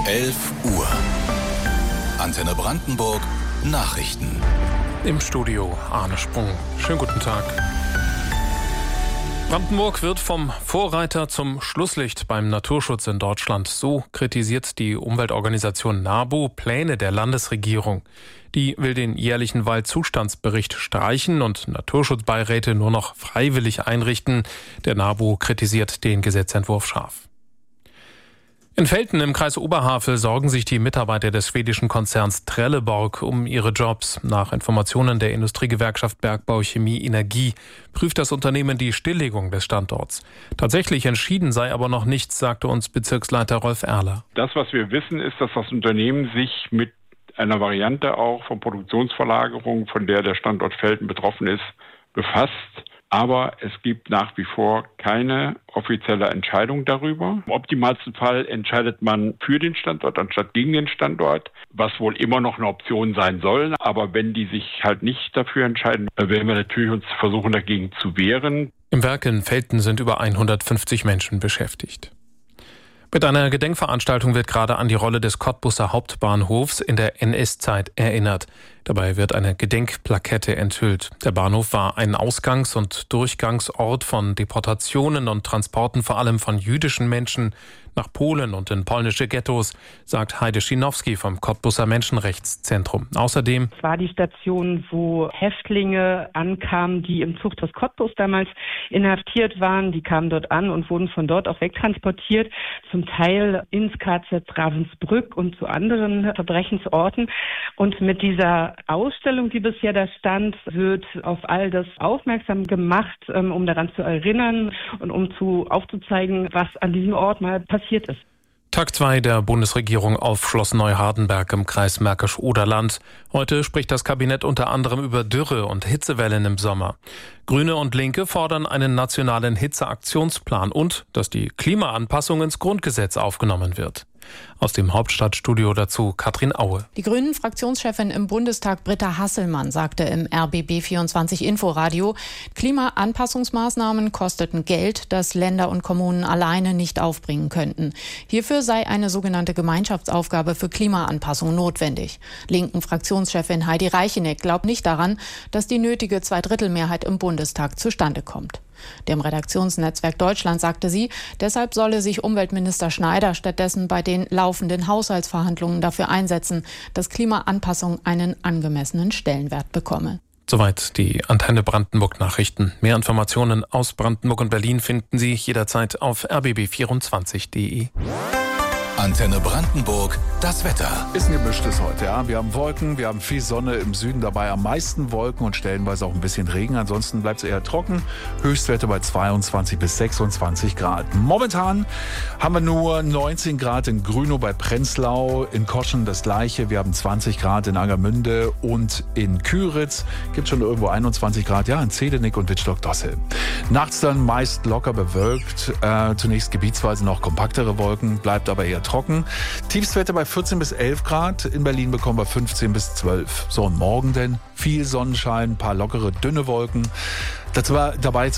11 Uhr. Antenne Brandenburg Nachrichten. Im Studio Arne Sprung. Schönen guten Tag. Brandenburg wird vom Vorreiter zum Schlusslicht beim Naturschutz in Deutschland. So kritisiert die Umweltorganisation NABU Pläne der Landesregierung. Die will den jährlichen Waldzustandsbericht streichen und Naturschutzbeiräte nur noch freiwillig einrichten. Der NABU kritisiert den Gesetzentwurf scharf. In Velten im Kreis Oberhavel sorgen sich die Mitarbeiter des schwedischen Konzerns Trelleborg um ihre Jobs. Nach Informationen der Industriegewerkschaft Bergbau Chemie Energie prüft das Unternehmen die Stilllegung des Standorts. Tatsächlich entschieden sei aber noch nichts, sagte uns Bezirksleiter Rolf Erler. Das, was wir wissen, ist, dass das Unternehmen sich mit einer Variante auch von Produktionsverlagerung, von der der Standort Velten betroffen ist, befasst. Aber es gibt nach wie vor keine offizielle Entscheidung darüber. Im optimalsten Fall entscheidet man für den Standort anstatt gegen den Standort, was wohl immer noch eine Option sein soll. Aber wenn die sich halt nicht dafür entscheiden, werden wir natürlich uns versuchen, dagegen zu wehren. Im Werk in Velten sind über 150 Menschen beschäftigt. Mit einer Gedenkveranstaltung wird gerade an die Rolle des Cottbuser Hauptbahnhofs in der NS-Zeit erinnert. Dabei wird eine Gedenkplakette enthüllt. Der Bahnhof war ein Ausgangs- und Durchgangsort von Deportationen und Transporten vor allem von jüdischen Menschen nach Polen und in polnische Ghettos, sagt Heide Schinowski vom Cottbuser Menschenrechtszentrum. Außerdem: Es war die Station, wo Häftlinge ankamen, die im Zuchthaus Cottbus damals inhaftiert waren. Die kamen dort an und wurden von dort auch wegtransportiert, zum Teil ins KZ Ravensbrück und zu anderen Verbrechensorten. Und mit dieser Ausstellung, die bisher da stand, wird auf all das aufmerksam gemacht, um daran zu erinnern und um aufzuzeigen, was an diesem Ort mal passiert ist. Tag 2 der Bundesregierung auf Schloss Neuhardenberg im Kreis Märkisch-Oderland. Heute spricht das Kabinett unter anderem über Dürre und Hitzewellen im Sommer. Grüne und Linke fordern einen nationalen Hitzeaktionsplan und dass die Klimaanpassung ins Grundgesetz aufgenommen wird. Aus dem Hauptstadtstudio dazu Katrin Aue. Die Grünen-Fraktionschefin im Bundestag Britta Hasselmann sagte im RBB24 Inforadio, Klimaanpassungsmaßnahmen kosteten Geld, das Länder und Kommunen alleine nicht aufbringen könnten. Hierfür sei eine sogenannte Gemeinschaftsaufgabe für Klimaanpassung notwendig. Linken Fraktionschefin Heidi Reicheneck glaubt nicht daran, dass die nötige Zweidrittelmehrheit im Bundestag zustande kommt. Dem Redaktionsnetzwerk Deutschland sagte sie, deshalb solle sich Umweltminister Schneider stattdessen bei den laufenden Haushaltsverhandlungen dafür einsetzen, dass Klimaanpassung einen angemessenen Stellenwert bekomme. Soweit die Antenne Brandenburg Nachrichten. Mehr Informationen aus Brandenburg und Berlin finden Sie jederzeit auf rbb24.de. Antenne Brandenburg, das Wetter. Ist ein gemischtes heute, ja. Wir haben Wolken, wir haben viel Sonne, im Süden dabei am meisten Wolken und stellenweise auch ein bisschen Regen. Ansonsten bleibt es eher trocken. Höchstwerte bei 22 bis 26 Grad. Momentan haben wir nur 19 Grad in Grünow bei Prenzlau, in Koschen das gleiche. Wir haben 20 Grad in Angermünde und in Küritz. Gibt schon irgendwo 21 Grad, ja, in Zedenick und Wittstock-Dossel. Nachts dann meist locker bewölkt. Zunächst gebietsweise noch kompaktere Wolken, bleibt aber eher trocken. Tiefstwerte bei 14 bis 11 Grad. In Berlin bekommen wir 15 bis 12. So, und morgen denn viel Sonnenschein, ein paar lockere, dünne Wolken. Dabei